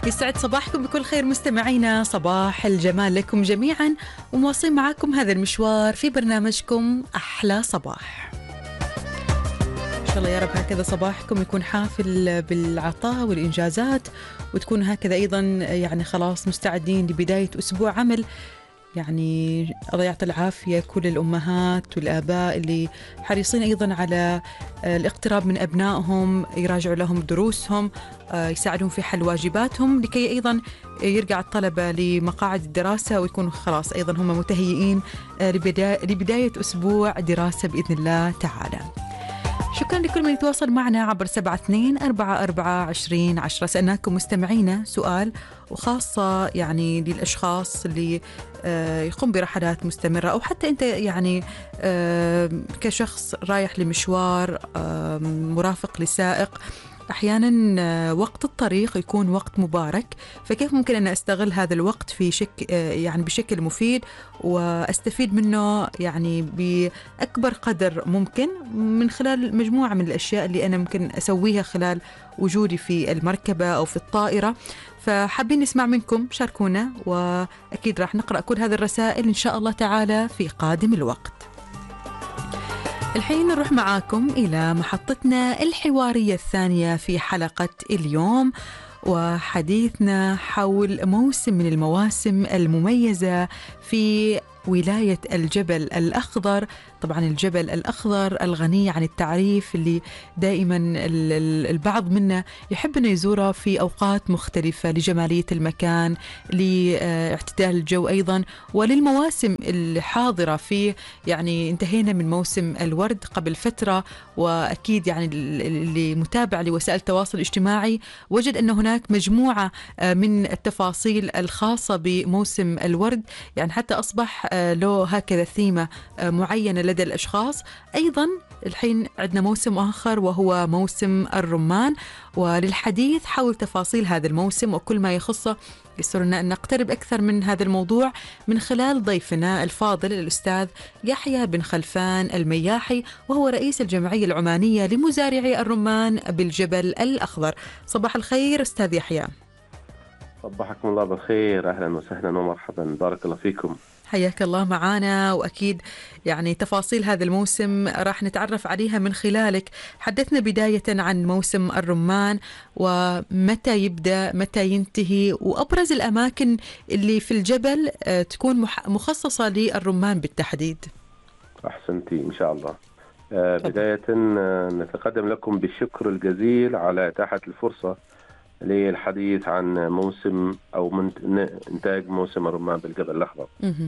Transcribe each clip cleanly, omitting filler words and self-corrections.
يسعد صباحكم بكل خير مستمعينا، صباح الجمال لكم جميعا، ومواصلين معكم هذا المشوار في برنامجكم أحلى صباح. إن شاء الله يا رب هكذا صباحكم يكون حافل بالعطاء والإنجازات، وتكون هكذا أيضا يعني خلاص مستعدين لبداية أسبوع عمل. يعني الله يعطي العافية كل الأمهات والآباء اللي حريصين أيضا على الاقتراب من أبنائهم، يراجعوا لهم دروسهم، يساعدون في حل واجباتهم، لكي أيضا يرجع الطلبة لمقاعد الدراسة ويكونوا خلاص أيضا هم متهيئين لبداية أسبوع دراسة بإذن الله تعالى. شكرا لكل من يتواصل معنا عبر 72442010. سألناكم مستمعينا سؤال، وخاصة يعني للأشخاص اللي يقوم برحلات مستمرة، أو حتى أنت يعني كشخص رايح لمشوار، مرافق لسائق. أحيانا وقت الطريق يكون وقت مبارك، فكيف ممكن أن أستغل هذا الوقت في يعني بشكل مفيد وأستفيد منه يعني بأكبر قدر ممكن من خلال مجموعة من الأشياء اللي أنا ممكن أسويها خلال وجودي في المركبة أو في الطائرة. فحابين نسمع منكم، شاركونا، وأكيد راح نقرأ كل هذه الرسائل إن شاء الله تعالى في قادم الوقت. الحين نروح معاكم إلى محطتنا الحوارية الثانية في حلقة اليوم، وحديثنا حول موسم من المواسم المميزة في ولاية الجبل الأخضر. طبعا الجبل الأخضر الغني عن التعريف، اللي دائما البعض منا يحب أن يزوره في أوقات مختلفة لجمالية المكان، لاعتدال الجو أيضا، وللمواسم الحاضرة فيه. يعني انتهينا من موسم الورد قبل فترة، وأكيد يعني اللي متابع لوسائل التواصل الاجتماعي وجد أن هناك مجموعة من التفاصيل الخاصة بموسم الورد، يعني حتى أصبح له هكذا ثيمة معينة لدى الأشخاص. أيضا الحين عندنا موسم آخر وهو موسم الرمان، وللحديث حول تفاصيل هذا الموسم وكل ما يخصه يسرنا أن نقترب أكثر من هذا الموضوع من خلال ضيفنا الفاضل الأستاذ يحيى بن خلفان المياحي، وهو رئيس الجمعية العمانية لمزارعي الرمان بالجبل الأخضر. صباح الخير أستاذ يحيى. صباحكم الله بالخير، أهلا وسهلا ومرحبا، بارك الله فيكم. حياك الله معانا، وأكيد يعني تفاصيل هذا الموسم راح نتعرف عليها من خلالك. حدثنا بداية عن موسم الرمان، ومتى يبدأ متى ينتهي، وأبرز الأماكن اللي في الجبل تكون مخصصة للرمان بالتحديد. أحسنتي إن شاء الله. بداية نتقدم لكم بالشكر الجزيل على إتاحة الفرصة للحديث عن موسم أو من إنتاج موسم الرمان بالجبل الأخضر.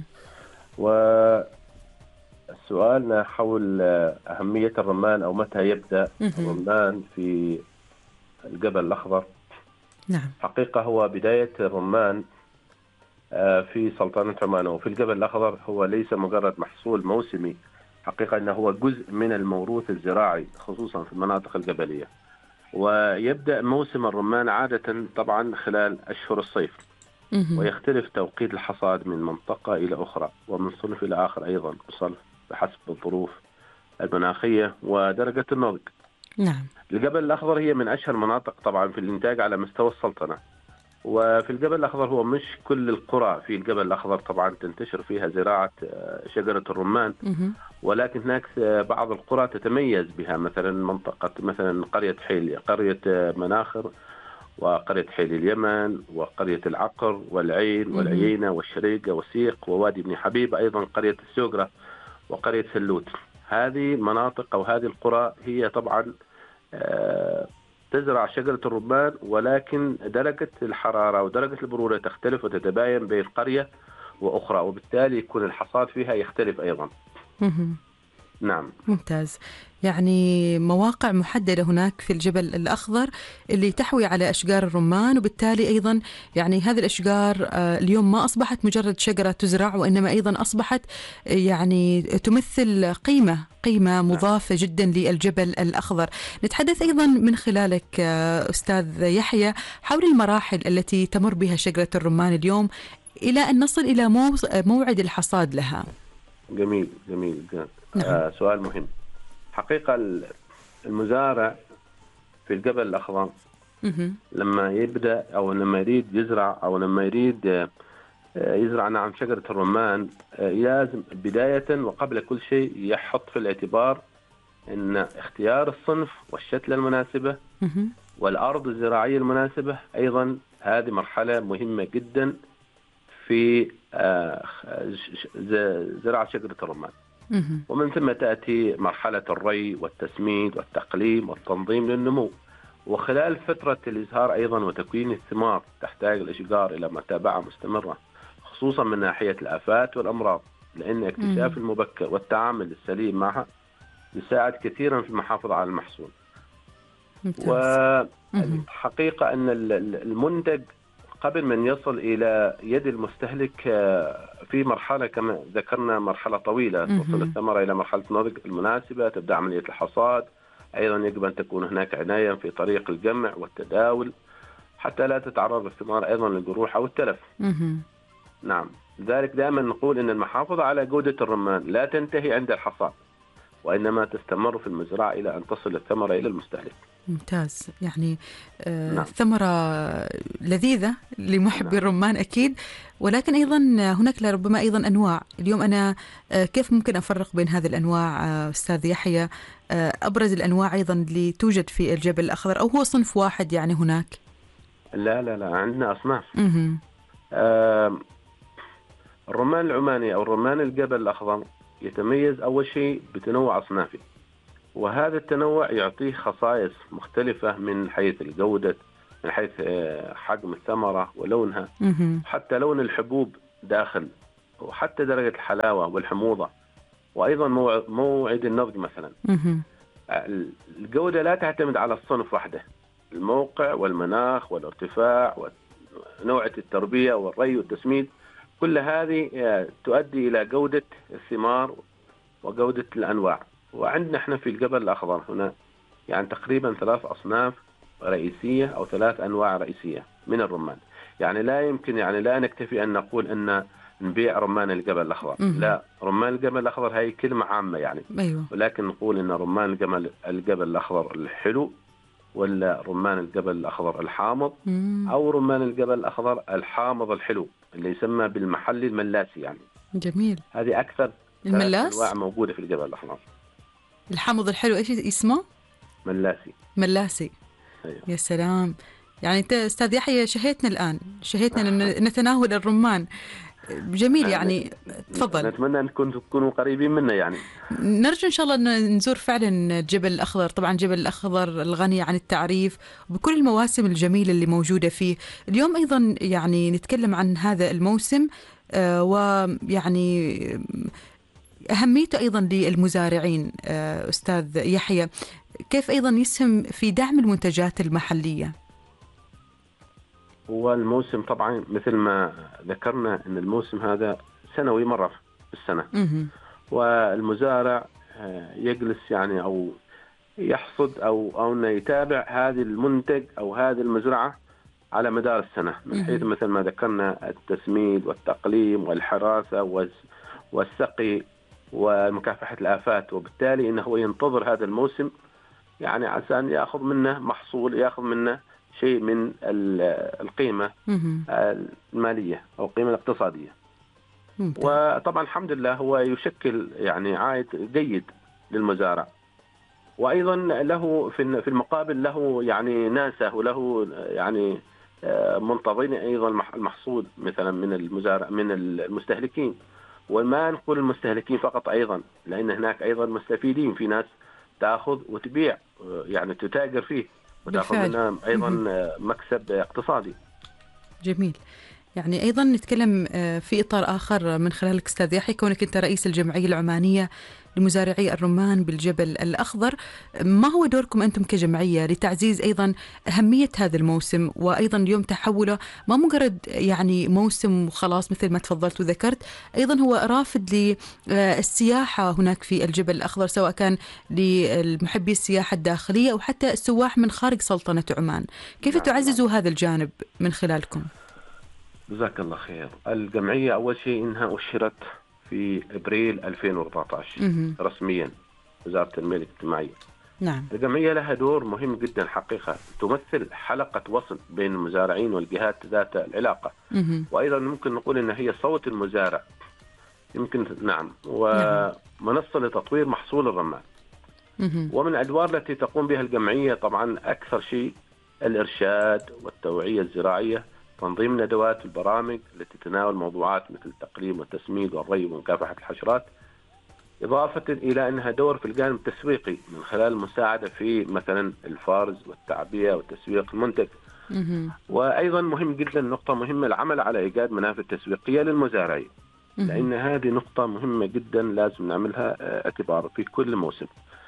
وسؤالنا حول أهمية الرمان أو متى يبدأ الرمان في الجبل الأخضر. نعم. حقيقة هو بداية الرمان في سلطنة عمان وفي الجبل الأخضر هو ليس مجرد محصول موسمي، حقيقة أنه هو جزء من الموروث الزراعي خصوصا في المناطق الجبلية. ويبدأ موسم الرمان عادة طبعا خلال أشهر الصيف، ويختلف توقيت الحصاد من منطقة إلى أخرى ومن صنف إلى آخر أيضا بصنف بحسب الظروف المناخية ودرجة النضج. نعم. الجبل الأخضر هي من أشهر المناطق طبعا في الإنتاج على مستوى السلطنة، وفي الجبل الأخضر هو مش كل القرى في الجبل الأخضر طبعا تنتشر فيها زراعة شجرة الرمان، ولكن هناك بعض القرى تتميز بها، مثلا قرية حيل، قرية مناخر، وقرية حيل اليمن، وقرية العقر والعين والعيينة والشريقة والسيق ووادي بن حبيب، أيضا قرية السوقرة وقرية سلوت. هذه مناطق أو هذه القرى هي طبعا تزرع شجرة الرمان، ولكن درجة الحرارة ودرجة البرودة تختلف وتتباين بين قرية وأخرى، وبالتالي يكون الحصاد فيها يختلف أيضا. نعم. ممتاز. يعني مواقع محددة هناك في الجبل الأخضر اللي تحوي على أشجار الرمان، وبالتالي أيضا يعني هذه الأشجار اليوم ما أصبحت مجرد شجرة تزرع، وإنما أيضا أصبحت يعني تمثل قيمة مضافة جدا للجبل الأخضر. نتحدث أيضا من خلالك أستاذ يحيى حول المراحل التي تمر بها شجرة الرمان اليوم إلى أن نصل إلى موعد الحصاد لها. جميل. نعم. سؤال مهم. حقيقة المزارع في الجبل الأخضر لما يبدأ أو لما يريد يزرع أو لما يريد يزرع نعم شجرة الرمان، لازم بداية وقبل كل شيء يحط في الاعتبار أن اختيار الصنف والشتلة المناسبة والأرض الزراعية المناسبة أيضا هذه مرحلة مهمة جدا في زراعة شجرة الرمان. ومن ثم تأتي مرحلة الري والتسميد والتقليم والتنظيم للنمو. وخلال فترة الإزهار أيضا وتكوين الثمار تحتاج الأشجار إلى متابعة مستمرة، خصوصا من ناحية الآفات والأمراض، لأن اكتشاف المبكر والتعامل السليم معها يساعد كثيرا في المحافظة على المحصول. والحقيقة أن المنتج قبل من يصل إلى يد المستهلك في مرحلة كما ذكرنا مرحلة طويلة، توصل الثمرة إلى مرحلة النضج المناسبة، تبدأ عملية الحصاد، أيضا يجب أن تكون هناك عناية في طريق الجمع والتداول حتى لا تتعرض الثمار أيضا للجروح أو التلف. نعم، لذلك دائما نقول أن المحافظة على جودة الرمان لا تنتهي عند الحصاد، وإنما تستمر في المزرعة إلى أن تصل الثمرة إلى المستهلك. ممتاز. يعني ثمرة لذيذة لمحبي الرمان أكيد، ولكن أيضا هناك لربما أيضا أنواع. اليوم أنا كيف ممكن أفرق بين هذه الأنواع أستاذ يحيى؟ أبرز الأنواع أيضا اللي توجد في الجبل الأخضر، أو هو صنف واحد يعني هناك؟ لا عندنا أصناف. الرمان العماني أو الرمان الجبل الأخضر يتميز أول شيء بتنوع أصنافه، وهذا التنوع يعطيه خصائص مختلفة من حيث الجودة، من حيث حجم الثمرة ولونها، حتى لون الحبوب داخل، وحتى درجة الحلاوة والحموضة، وأيضا موعد النضج مثلا. الجودة لا تعتمد على الصنف وحده، الموقع والمناخ والارتفاع ونوعية التربية والري والتسميد، كل هذه تؤدي إلى جودة الثمار وجودة الأنواع. وعندنا احنا في الجبل الأخضر هنا يعني تقريبا 3 أصناف رئيسية أو 3 أنواع رئيسية من الرمان. يعني لا يمكن، يعني لا نكتفي أن نقول أن نبيع رمان الجبل الأخضر. لا، رمان الجبل الأخضر هي كلمة عامة يعني. ولكن نقول أن رمان الجبل الأخضر الحلو، ولا رمان الجبل الأخضر الحامض، أو رمان الجبل الأخضر الحامض الحلو اللي يسمى بالمحلي الملاسي يعني. جميل. هذه أكثر الملاس أنواع موجودة في الجبل الأخضر. الحامض الحلو إيش اسمه؟ ملاسي. أيوه. يا سلام، يعني أنت أستاذ يحيى شهيتنا الآن، شهيتنا أن نتناول الرمان. جميل. يعني تفضل. نتمنى أن تكونوا قريبين منا يعني. نرجو إن شاء الله أن نزور فعلا الجبل الأخضر. طبعا الجبل الأخضر الغني عن التعريف وبكل المواسم الجميلة اللي موجودة فيه. اليوم أيضا يعني نتكلم عن هذا الموسم، ويعني أهميته أيضا للمزارعين. أستاذ يحيى، كيف أيضا يسهم في دعم المنتجات المحلية؟ هو الموسم طبعا مثل ما ذكرنا أن الموسم هذا سنوي مرة في السنة. والمزارع يجلس يعني أو يحصد أو أنه يتابع هذه المنتج أو هذه المزرعة على مدار السنة، من حيث مثل ما ذكرنا التسميد والتقليم والحراسة والسقي ومكافحة الآفات. وبالتالي إنه ينتظر هذا الموسم يعني عشان يأخذ منه محصول، يأخذ منه شيء من القيمة المالية أو القيمة الاقتصادية. وطبعا الحمد لله هو يشكل يعني عائد جيد للمزارع، وأيضا له في المقابل له يعني ناسه وله يعني منتظرين أيضا المحصول مثلا من المزارع من المستهلكين. وما نقول المستهلكين فقط أيضا، لأن هناك أيضا مستفيدين، في ناس تأخذ وتبيع يعني تتاجر فيه وتأخذ منها أيضا مكسب اقتصادي. جميل. يعني أيضا نتكلم في إطار آخر من خلالك أستاذ يحيى، كونك أنت رئيس الجمعية العمانية لمزارعي الرمان بالجبل الأخضر، ما هو دوركم أنتم كجمعية لتعزيز أيضا أهمية هذا الموسم، وأيضا اليوم تحوله ما مجرد يعني موسم وخلاص مثل ما تفضلت وذكرت، أيضا هو رافد للسياحة هناك في الجبل الأخضر، سواء كان للمحبي السياحة الداخلية أو حتى السواح من خارج سلطنة عمان. كيف تعززوا هذا الجانب من خلالكم؟ جزاك الله خير. الجمعية أول شيء إنها أشهرت في أبريل 2014 رسميا وزارة التنمية الاجتماعية، نعم. الجمعية لها دور مهم جدا حقيقة، تمثل حلقة وصل بين المزارعين والجهات ذات العلاقة. وأيضا ممكن نقول أن هي صوت المزارع، يمكن نعم، ومنصة لتطوير محصول الرمان. ومن الأدوار التي تقوم بها الجمعية طبعا أكثر شيء الإرشاد والتوعية الزراعية، تنظيم ندوات البرامج التي تتناول موضوعات مثل التقليم والتسميد والري ومكافحة الحشرات، إضافة إلى أنها دور في الجانب التسويقي من خلال المساعدة في مثلا الفرز والتعبئة وتسويق المنتج. وأيضا مهم جدا، نقطة مهمة، العمل على إيجاد منافذ تسويقية للمزارعين، لأن هذه نقطة مهمة جدا لازم نعملها اعتبار في كل موسم.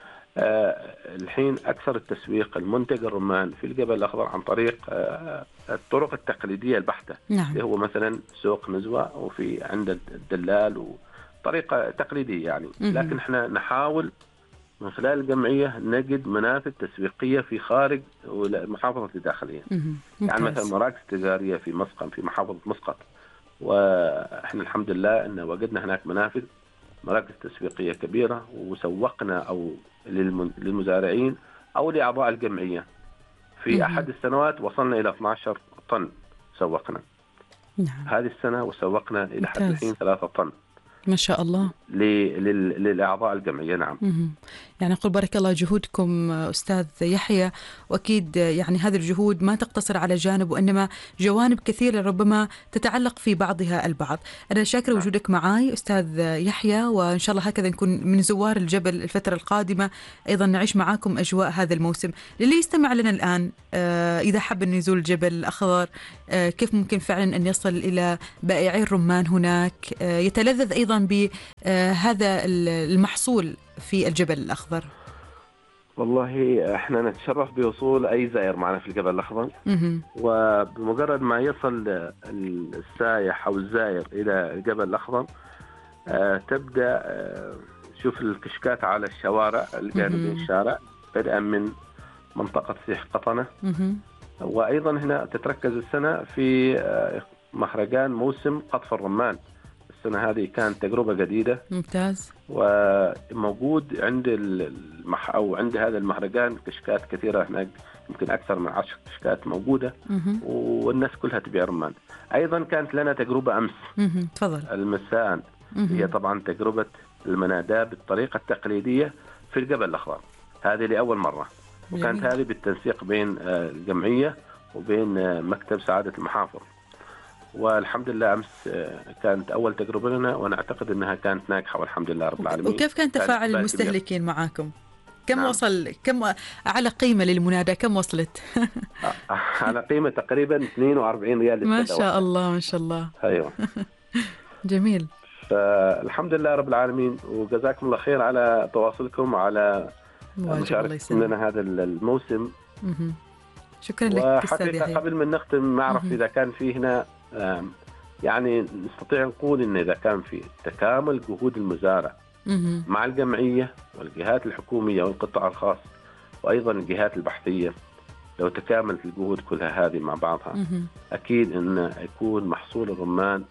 الحين أكثر التسويق المنتج الرمان في الجبل الأخضر عن طريق الطرق التقليدية البحتة. نعم. اللي هو مثلا سوق نزوة وفي عند الدلال وطريقة تقليدية يعني. لكن احنا نحاول من خلال الجمعية نجد منافذ تسويقية في خارج المحافظة الداخلية. يعني مثلا مراكز تجارية في مسقط، في محافظة مسقط، واحنا الحمد لله ان وجدنا هناك مراكز تسويقية كبيرة، وسوقنا أو للمزارعين أو لأعضاء الجمعية في أحد السنوات وصلنا إلى 12 طن سوقنا. نعم. هذه السنة وسوقنا إلى حد الحين 3 طن ما شاء الله للأعضاء الجمعية. نعم. يعني أقول بارك الله جهودكم أستاذ يحيى، وأكيد يعني هذه الجهود ما تقتصر على جانب، وإنما جوانب كثيرة ربما تتعلق في بعضها البعض. أنا شاكرة وجودك معي أستاذ يحيى، وإن شاء الله هكذا نكون من زوار الجبل الفترة القادمة، أيضا نعيش معاكم أجواء هذا الموسم. للي يستمع لنا الآن، إذا حب أن يزور الجبل الأخضر، كيف ممكن فعلا أن يصل إلى بائعي الرمان هناك، يتلذذ أيضا بهذا المحصول في الجبل الأخضر؟ والله احنا نتشرف بوصول أي زائر معنا في الجبل الأخضر. وبمجرد ما يصل السائح أو الزائر إلى الجبل الأخضر، تبدأ شوف الكشكات على الشوارع الجانبين الشارع، بدءا من منطقة سيح قطنة. وأيضا هنا تتركز السنة في مهرجان موسم قطف الرمان. السنة هذه كانت تجربة جديدة. ممتاز. وموجود عند أو عند هذا المهرجان كشكات كثيرة هناك، يمكن أكثر من 10 كشكات موجودة. والناس كلها تبيع رمان. أيضا كانت لنا تجربة أمس تفضل المساء، هي طبعا تجربة المناداة بالطريقة التقليدية في الجبل الأخضر، هذه لأول مرة. وكانت هذه بالتنسيق بين الجمعية وبين مكتب سعادة المحافظ. والحمد لله أمس كانت أول تجربة لنا، وأنا أعتقد أنها كانت ناجحة والحمد لله رب العالمين. وكيف كان تفاعل المستهلكين معاكم؟ كم وصل، كم على قيمة للمنادى كم وصلت؟ على قيمة تقريبا 42 ريال. ما شاء الله ما شاء الله. أيوة. جميل. فالحمد لله رب العالمين، وجزاكم الله خير على تواصلكم وعلى مشاركتكم لنا هذا الموسم. شكرا لك. وحقيقة قبل ما نختم، ما أعرف إذا كان في هنا يعني نستطيع نقول إن إذا كان في تكامل جهود المزارع مع الجمعية والجهات الحكومية والقطاع الخاص وأيضا الجهات البحثية، لو تكاملت الجهود كلها هذه مع بعضها، أكيد أن يكون محصول الرمان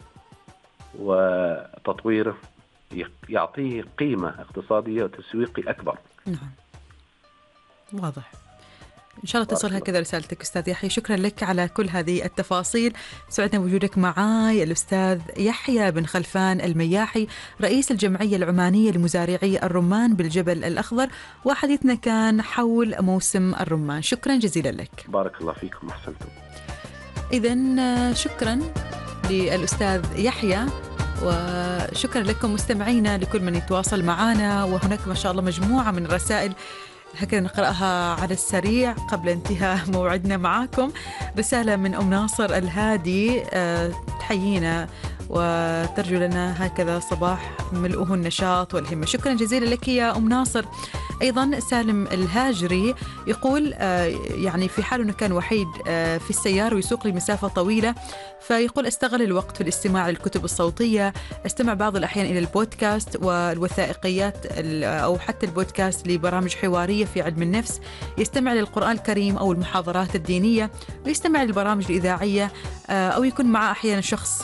وتطويره يعطيه قيمة اقتصادية وتسويقي أكبر. نعم، واضح. إن شاء الله تصل هكذا رسالتك أستاذ يحيى. شكرا لك على كل هذه التفاصيل. سعدنا بوجودك معاي الأستاذ يحيى بن خلفان المياحي، رئيس الجمعية العمانية لمزارعي الرمان بالجبل الأخضر، وحديثنا كان حول موسم الرمان. شكرا جزيلا لك. بارك الله فيكم، أحسنتم. إذن شكرا للأستاذ يحيى، وشكرا لكم مستمعينا لكل من يتواصل معنا. وهناك ما شاء الله مجموعة من الرسائل هكذا نقرأها على السريع قبل انتهاء موعدنا معاكم. رسالة من أم ناصر الهادي تحيينا وترجو لنا هكذا صباح ملؤه النشاط والهمة. شكرا جزيلا لك يا أم ناصر. أيضا سالم الهاجري يقول يعني في حال أنه كان وحيد في السيارة ويسوق لمسافة طويلة، فيقول أستغل الوقت في الاستماع للكتب الصوتية، أستمع بعض الأحيان إلى البودكاست والوثائقيات أو حتى البودكاست لبرامج حوارية في علم النفس، يستمع للقرآن الكريم أو المحاضرات الدينية، ويستمع للبرامج الإذاعية، أو يكون معه أحيانا شخص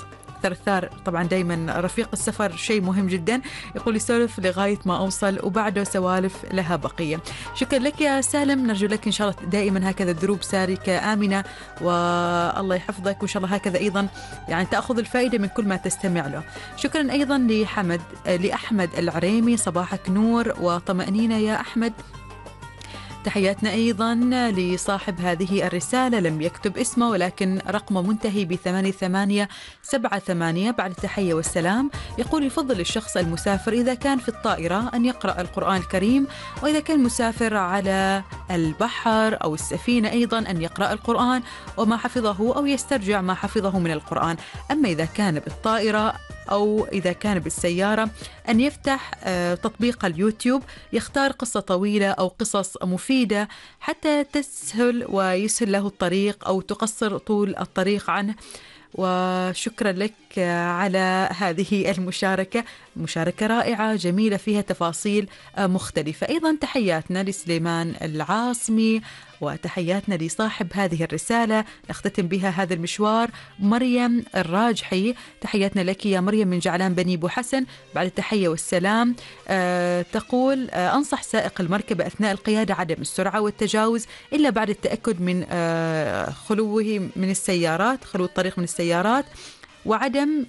الثرثار طبعا دايما رفيق السفر شيء مهم جدا. يقول يسولف لغاية ما أوصل وبعده سوالف لها بقية. شكرا لك يا سالم، نرجو لك إن شاء الله دائما هكذا دروب سالكة آمنة والله يحفظك، وإن شاء الله هكذا أيضا يعني تأخذ الفائدة من كل ما تستمع له. شكرا أيضا لأحمد العريمي، صباحك نور وطمأنينة يا أحمد. تحياتنا أيضا لصاحب هذه الرسالة، لم يكتب اسمه ولكن رقمه منتهي ب8878. بعد التحية والسلام يقول يفضل الشخص المسافر إذا كان في الطائرة أن يقرأ القرآن الكريم، وإذا كان مسافر على البحر أو السفينة أيضا أن يقرأ القرآن وما حفظه أو يسترجع ما حفظه من القرآن. أما إذا كان بالطائرة أو إذا كان بالسيارة أن يفتح تطبيق اليوتيوب، يختار قصة طويلة أو قصص مفيدة حتى تسهل ويسهل له الطريق أو تقصر طول الطريق عنه. وشكرا لك على هذه المشاركة، مشاركة رائعة جميلة فيها تفاصيل مختلفة. أيضا تحياتنا لسليمان العاصمي، وتحياتنا لصاحب هذه الرسالة نختتم بها هذا المشوار مريم الراجحي. تحياتنا لك يا مريم من جعلان بني بو حسن. بعد التحية والسلام تقول أنصح سائق المركبة أثناء القيادة عدم السرعة والتجاوز إلا بعد التأكد من خلوه من السيارات، خلو الطريق من السيارات، وعدم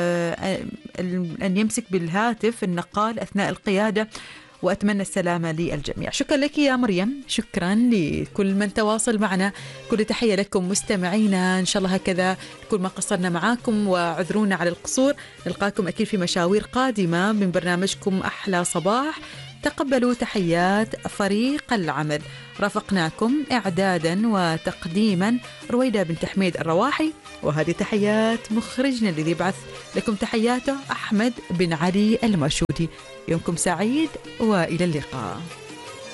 أن يمسك بالهاتف النقال أثناء القيادة، وأتمنى السلامة للجميع. شكرا لك يا مريم، شكرا لكل من تواصل معنا، كل تحية لكم مستمعينا. إن شاء الله هكذا كل ما قصرنا معاكم وعذرونا على القصور. نلقاكم أكيد في مشاوير قادمة من برنامجكم أحلى صباح. تقبلوا تحيات فريق العمل، رافقناكم إعدادا وتقديما رويدة بنت حميد الرواحي، وهذه تحيات مخرجنا الذي بعث لكم تحياته أحمد بن علي المرشودي. يومكم سعيد وإلى اللقاء.